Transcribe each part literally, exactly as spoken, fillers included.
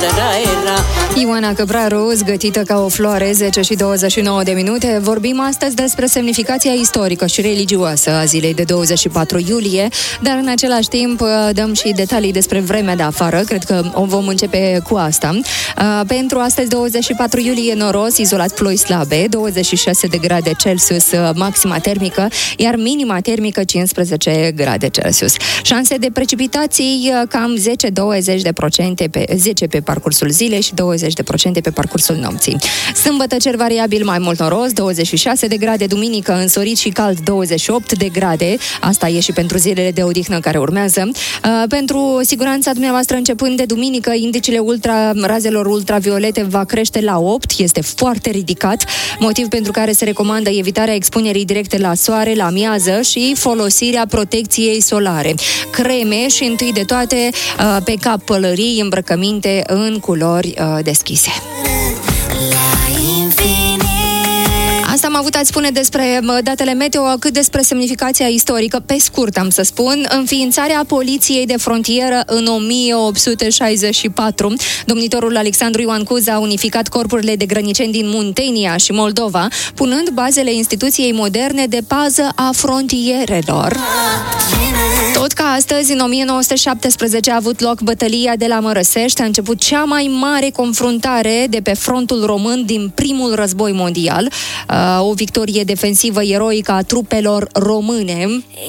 Ioana Căpraru, zgătită ca o floare, zece și douăzeci și nouă de minute. Vorbim astăzi despre semnificația istorică și religioasă a zilei de douăzeci și patru iulie, dar în același timp dăm și detalii despre vremea de afară. Cred că o vom începe cu asta. Pentru astăzi, douăzeci și patru iulie, noros, izolat ploi slabe, douăzeci și șase de grade Celsius maxima termică, iar minima termică cincisprezece grade Celsius. Șanse de precipitații cam zece douăzeci de procente pe zece pe parcursul zilei și douăzeci de procente pe parcursul nopții. Sâmbătă cer variabil mai mult noros, douăzeci și șase de grade, duminică însorit și cald douăzeci și opt de grade. Asta e și pentru zilele de odihnă care urmează. Uh, pentru siguranța dumneavoastră, începând de duminică, indicele ultra, razelor ultraviolete va crește la opt, este foarte ridicat, motiv pentru care se recomandă evitarea expunerii directe la soare, la miază și folosirea protecției solare. Creme și întâi de toate uh, pe cap pălării, îmbrăcăminte în culori uh, deschise. Asta am avut a spune despre datele meteo, cât despre semnificația istorică. Pe scurt am să spun, înființarea Poliției de Frontieră în o mie opt sute șaizeci și patru. Domnitorul Alexandru Ioan Cuza a unificat corpurile de grăniceni din Muntenia și Moldova, punând bazele instituției moderne de pază a frontierelor. Tot ca astăzi, în o mie nouă sute șaptesprezece a avut loc bătălia de la Mărăsești, a început cea mai mare confruntare de pe frontul român din primul război mondial. O victorie defensivă eroică a trupelor române.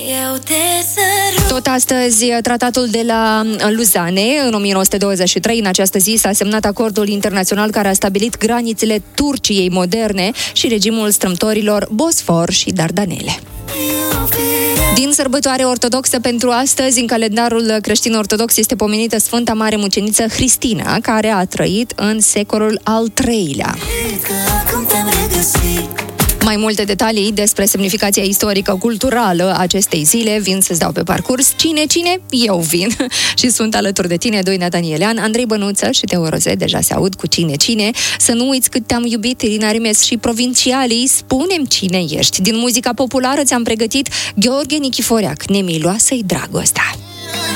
Tot astăzi, tratatul de la Luzane, în o mie nouă sute douăzeci și trei, în această zi s-a semnat acordul internațional care a stabilit granițele Turciei moderne și regimul strâmtorilor Bosfor și Dardanele. Din sărbătoare ortodoxă pentru astăzi, în calendarul creștin-ortodox este pomenită Sfânta Mare Muceniță Hristina, care a trăit în secolul al treilea. Mai multe detalii despre semnificația istorică culturală acestei zile vin să-ți dau pe parcurs. Cine, cine? Eu vin și sunt alături de tine, Doina Danielean, Andrei Bănuță și Teo Roze, deja se aud cu Cine, cine. Să nu uiți cât te-am iubit, Irina Rimes și Provincialii, spune-mi cine ești. Din muzica populară ți-am pregătit Gheorghe Nichiforeac, Nemiloasă-i dragostea.